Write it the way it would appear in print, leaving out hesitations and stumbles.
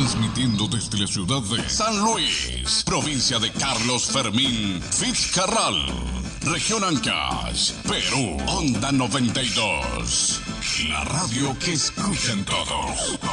transmitiendo desde la ciudad de San Luis, provincia de Carlos Fermín Fitzcarral, región Ancash, Perú, Onda 92, la radio que escuchan todos.